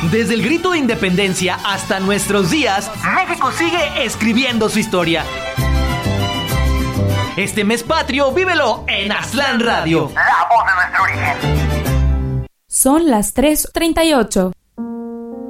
Desde el grito de independencia hasta nuestros días, México sigue escribiendo su historia. Este mes patrio, vívelo en Aztlán Radio. La voz de nuestro origen. Son las 3:38.